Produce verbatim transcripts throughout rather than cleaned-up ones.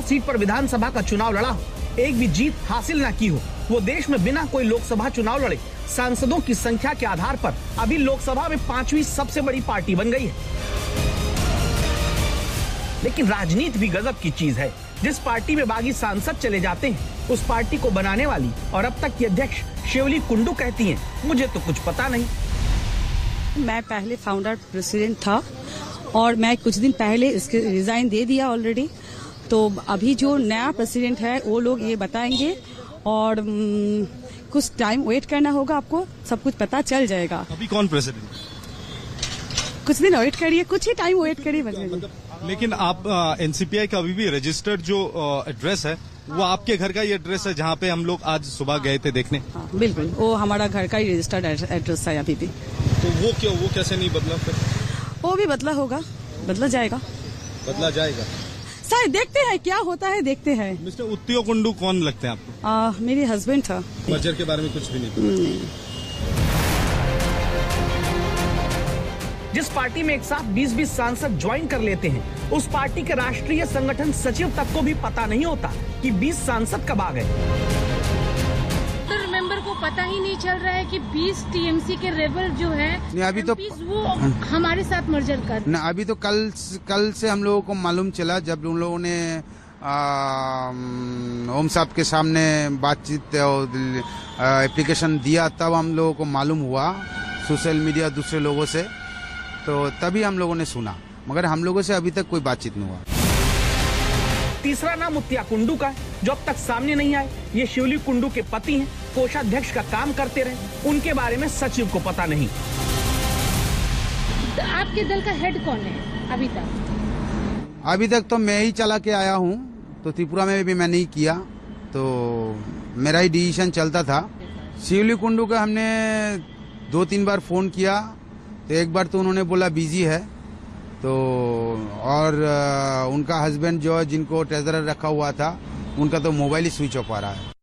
Seat पर विधानसभा का चुनाव लड़ा हो, एक भी जीत हासिल न की हो, वो देश में बिना कोई लोकसभा चुनाव लड़े सांसदों की संख्या के आधार पर अभी लोकसभा में पांचवी सबसे बड़ी पार्टी बन गई है। लेकिन राजनीति भी गजब की चीज है। जिस पार्टी में बागी सांसद चले जाते हैं, उस पार्टी को बनाने वाली और अब तक की अध्यक्ष शिवली कुंडू कहती हैं, मुझे तो कुछ पता नहीं। मैं पहले फाउंडर प्रेसिडेंट था और मैं कुछ दिन पहले इसके रिजाइन दे दिया ऑलरेडी। तो अभी जो नया प्रेसिडेंट है वो लोग ये बताएंगे और न, कुछ टाइम वेट करना होगा, आपको सब कुछ पता चल जाएगा। अभी कौन प्रेसिडेंट? कुछ दिन वेट करिए, कुछ ही टाइम वेट करिए। मतलब, लेकिन आप एनसीपीआई का अभी भी रजिस्टर्ड जो एड्रेस है वो आपके घर का ही एड्रेस है जहाँ पे हम लोग आज सुबह गए थे देखने? हाँ, बिल्कुल, वो हमारा घर का ही रजिस्टर्ड एड्रेस है अभी भी। तो वो क्यों, वो कैसे नहीं बदला फिर? वो भी बदला होगा, बदला जाएगा, बदला जाएगा शायद, देखते हैं क्या होता है, देखते हैं। मिस्टर उत्तियो कुंडू कौन लगते हैं आपको? आ, मेरे हस्बैंड था। मर्जर के बारे में कुछ भी नहीं पता? नहीं। जिस पार्टी में एक साथ बीस बीस सांसद ज्वाइन कर लेते हैं, उस पार्टी के राष्ट्रीय संगठन सचिव तक को भी पता नहीं होता कि बीस सांसद कब आ गए। मेंबर को पता ही नहीं चल रहा है कि बीस टीएमसी के रेबल जो है अभी तो वो हमारे साथ मर्जर कर न, अभी तो कल कल से हम लोगों को मालूम चला, जब उन लोगों ने ओम साहब के सामने बातचीत एप्लीकेशन दिया, तब हम लोगों को मालूम हुआ सोशल मीडिया दूसरे लोगों से, तो तभी हम लोगों ने सुना, मगर हम लोगों से अभी तक कोई बातचीत नहीं हुआ। तीसरा नाम उत्तिया कुंडू का है, जो अब तक सामने नहीं आए। ये शिवली कुंडू के पति हैं, कोषाध्यक्ष का काम करते रहे, उनके बारे में सचिव को पता नहीं। तो आपके दल का हेड कौन है अभी तक? अभी तक तो मैं ही चला के आया हूँ, तो त्रिपुरा में भी मैं नहीं किया, तो मेरा ही डिसीजन चलता था। शिवली कुंडू का हमने दो तीन बार फोन किया, तो एक बार तो उन्होंने बोला बिजी है, तो और उनका हस्बैंड जो जिनको ट्रेजरर रखा हुआ था, उनका तो मोबाइल ही स्विच ऑफ आ रहा है।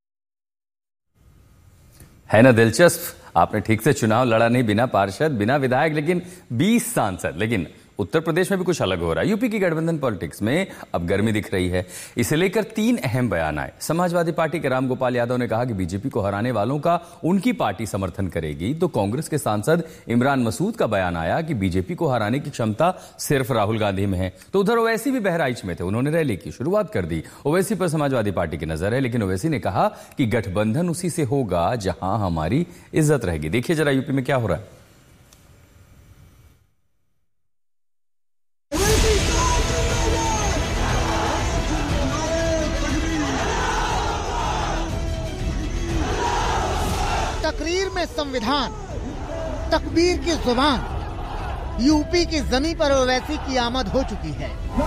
है ना दिलचस्प, आपने ठीक से चुनाव लड़ा नहीं, बिना पार्षद बिना विधायक, लेकिन बीस सांसद। लेकिन उत्तर प्रदेश में भी कुछ अलग हो रहा है। यूपी की गठबंधन पॉलिटिक्स में अब गर्मी दिख रही है। इसे लेकर तीन अहम बयान आए। समाजवादी पार्टी के रामगोपाल यादव ने कहा कि बीजेपी को हराने वालों का उनकी पार्टी समर्थन करेगी, तो कांग्रेस के सांसद इमरान मसूद का बयान आया कि बीजेपी को हराने की क्षमता सिर्फ राहुल गांधी में है। तो उधर ओवैसी भी बहराइच में थे, उन्होंने रैली की शुरुआत कर दी। ओवैसी पर समाजवादी पार्टी की नजर है, लेकिन ओवैसी ने कहा कि गठबंधन उसी से होगा जहां हमारी इज्जत रहेगी। देखिए जरा यूपी में क्या हो रहा है। तकरीर में संविधान, तकबीर की जुबान, यूपी की जमीन पर ओवैसी की आमद हो चुकी है।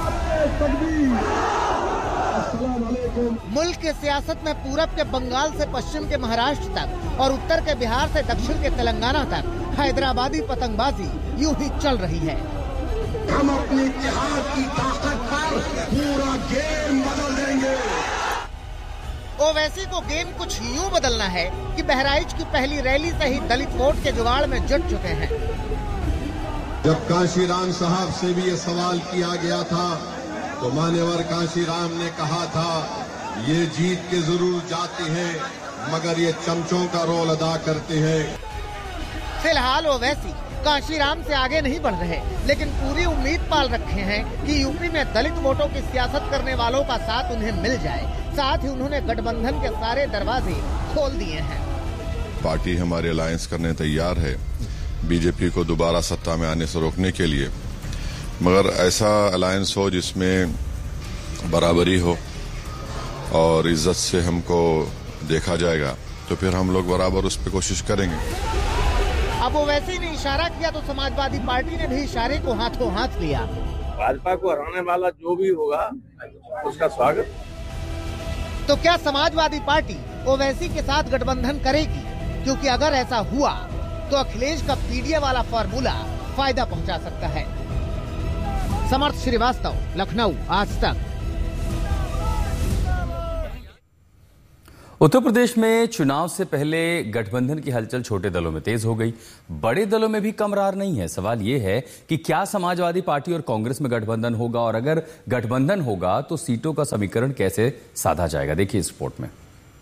मुल्क की सियासत में पूरब के बंगाल से पश्चिम के महाराष्ट्र तक और उत्तर के बिहार से दक्षिण के तेलंगाना तक हैदराबादी पतंगबाजी यूं ही चल रही है। हम अपनी इतिहास की ताकत पर पूरा गेम बदल देंगे। ओवैसी को गेम कुछ यूं बदलना है कि बहराइच की पहली रैली से ही दलित वोट के जुगाड़ में जुट चुके हैं। जब काशीराम साहब से भी ये सवाल किया गया था, तो मान्यवर काशीराम ने कहा था, ये जीत के जरूर जाते हैं, मगर ये चमचों का रोल अदा करते हैं। फिलहाल ओवैसी काशीराम से आगे नहीं बढ़ रहे, लेकिन पूरी उम्मीद पाल रखे हैं कि यूपी में दलित वोटों की सियासत करने वालों का साथ उन्हें मिल जाए। साथ ही उन्होंने गठबंधन के सारे दरवाजे खोल दिए हैं। पार्टी हमारे अलायंस करने तैयार है बीजेपी को दोबारा सत्ता में आने से रोकने के लिए, मगर ऐसा अलायंस हो जिसमें बराबरी हो और इज्जत से हमको देखा जाएगा, तो फिर हम लोग बराबर उस पर कोशिश करेंगे। अब ओवैसी ने इशारा किया तो समाजवादी पार्टी ने भी इशारे को हाथों हाथ लिया। भाजपा को हराने वाला जो भी होगा उसका स्वागत। तो क्या समाजवादी पार्टी ओवैसी के साथ गठबंधन करेगी? क्योंकि अगर ऐसा हुआ तो अखिलेश का पीडीए वाला फार्मूला फायदा पहुंचा सकता है। समर्थ श्रीवास्तव, लखनऊ, आज तक। उत्तर प्रदेश में चुनाव से पहले गठबंधन की हलचल छोटे दलों में तेज हो गई। बड़े दलों में भी कम रार नहीं है। सवाल यह है कि क्या समाजवादी पार्टी और कांग्रेस में गठबंधन होगा, और अगर गठबंधन होगा तो सीटों का समीकरण कैसे साधा जाएगा। देखिए इस रिपोर्ट में।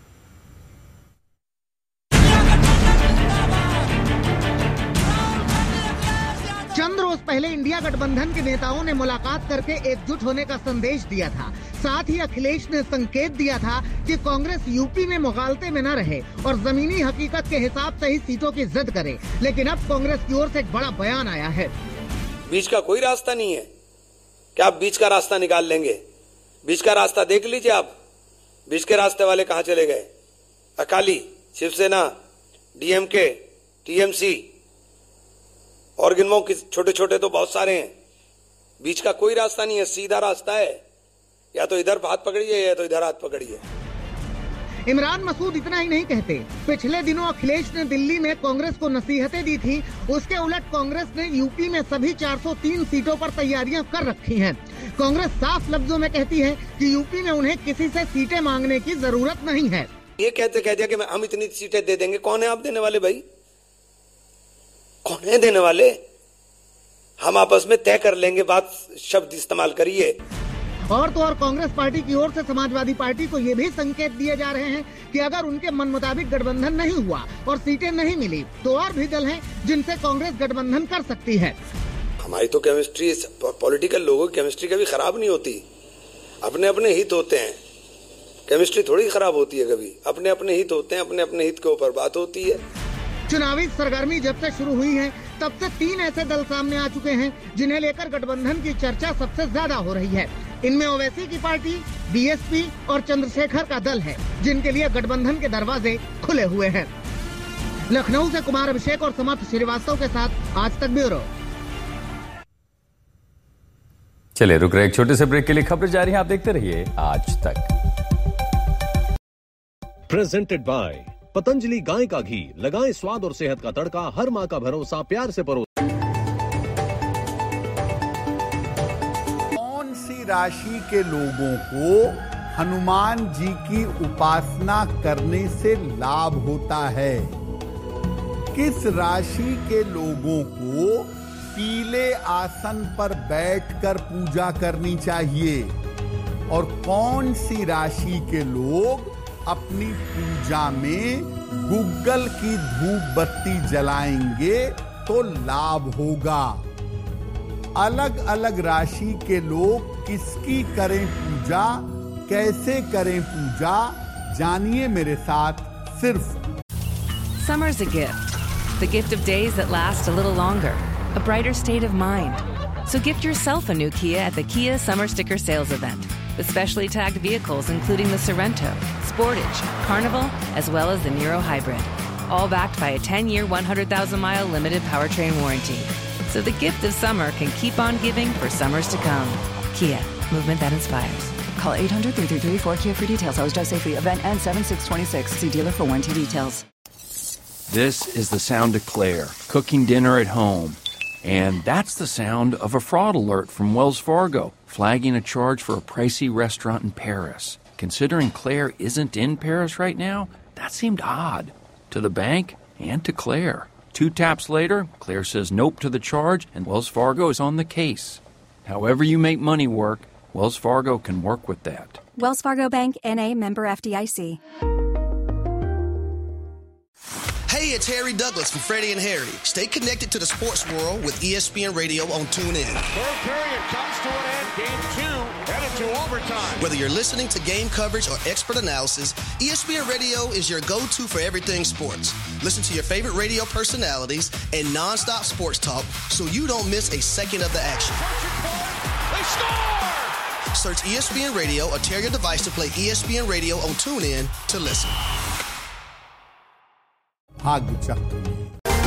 चंद रोज पहले इंडिया गठबंधन के नेताओं ने मुलाकात करके एकजुट होने का संदेश दिया था। साथ ही अखिलेश ने संकेत दिया था कि कांग्रेस यूपी में मुगालते में न रहे और जमीनी हकीकत के हिसाब से ही सीटों की जिद करे। लेकिन अब कांग्रेस की ओर से एक बड़ा बयान आया है। बीच का कोई रास्ता नहीं है। क्या आप बीच का रास्ता निकाल लेंगे? बीच का रास्ता देख लीजिए आप। बीच के रास्ते वाले कहाँ चले गए? अकाली, शिवसेना, डीएमके, टीएमसी और गिनवाओ कि छोटे छोटे तो बहुत सारे हैं। बीच का कोई रास्ता नहीं है, सीधा रास्ता है। या तो इधर हाथ पकड़िए या तो इधर हाथ पकड़िए। इमरान मसूद इतना ही नहीं कहते। पिछले दिनों अखिलेश ने दिल्ली में कांग्रेस को नसीहतें दी थी। उसके उलट कांग्रेस ने यूपी में सभी चार सौ तीन सीटों पर तैयारियां कर रखी हैं। कांग्रेस साफ लफ्जों में कहती है कि यूपी में उन्हें किसी से सीटें मांगने की जरूरत नहीं है। ये कहते कहते कि हम इतनी सीटें दे देंगे। कौन है आप देने वाले भाई? कौन है देने वाले? हम आपस में तय कर लेंगे। बात शब्द इस्तेमाल करिए। और तो और कांग्रेस पार्टी की ओर से समाजवादी पार्टी को ये भी संकेत दिए जा रहे हैं कि अगर उनके मन मुताबिक गठबंधन नहीं हुआ और सीटें नहीं मिली तो और भी दल हैं जिनसे कांग्रेस गठबंधन कर सकती है। हमारी तो केमिस्ट्री, पॉलिटिकल लोगों की केमिस्ट्री कभी खराब नहीं होती। अपने अपने हित होते हैं। केमिस्ट्री थोड़ी खराब होती है कभी। अपने अपने हित होते हैं, अपने अपने हित के ऊपर बात होती है। चुनावी सरगर्मी जब से शुरू हुई है तब से तीन ऐसे दल सामने आ चुके हैं जिन्हें लेकर गठबंधन की चर्चा सबसे ज्यादा हो रही है। इनमें ओवैसी की पार्टी, बीएसपी और चंद्रशेखर का दल है, जिनके लिए गठबंधन के दरवाजे खुले हुए हैं। लखनऊ से कुमार अभिषेक और समर्थ श्रीवास्तव के साथ आज तक ब्यूरो। चलिए रुक रहे एक छोटे से ब्रेक के लिए। खबर जारी है, आप देखते रहिए आज तक। प्रेजेंटेड बाय पतंजलि गाय का घी। लगाएं स्वाद और सेहत का तड़का। हर माँ का भरोसा, प्यार से परोस। कौन सी राशि के लोगों को हनुमान जी की उपासना करने से लाभ होता है? किस राशि के लोगों को पीले आसन पर बैठकर पूजा करनी चाहिए? और कौन सी राशि के लोग अपनी पूजा में गुग्गल की धूप बत्ती जलाएंगे तो लाभ होगा? अलग अलग राशि के लोग किसकी करें पूजा, कैसे करें पूजा, जानिए मेरे साथ सिर्फ। Summer's a gift. The gift of days that last a little longer. A brighter state of mind. So gift yourself a new Kia at the Kia Summer Sticker Sales Event. With specially tagged vehicles including the Sorento, Sportage, Carnival, as well as the Niro Hybrid. All backed by a ten-year, one hundred thousand mile limited powertrain warranty. So the gift of summer can keep on giving for summers to come. Kia, movement that inspires. Call eight hundred, three three three, four Kia for details. Always drive safely. Event ends seven six twenty-six. See dealer for warranty details. This is the sound of Claire, cooking dinner at home. And that's the sound of a fraud alert from Wells Fargo, flagging a charge for a pricey restaurant in Paris. Considering Claire isn't in Paris right now, that seemed odd to the bank and to Claire. Two taps later, Claire says nope to the charge, and Wells Fargo is on the case. However you make money work, Wells Fargo can work with that. Wells Fargo Bank, N A, member F D I C. Hey, it's Harry Douglas from Freddie and Harry. Stay connected to the sports world with E S P N Radio on TuneIn. Third period comes to an end. Game two headed to overtime. Whether you're listening to game coverage or expert analysis, E S P N Radio is your go-to for everything sports. Listen to your favorite radio personalities and non-stop sports talk so you don't miss a second of the action. They score! Search E S P N Radio or tear your device to play E S P N Radio on TuneIn to listen. भाग्य चक्र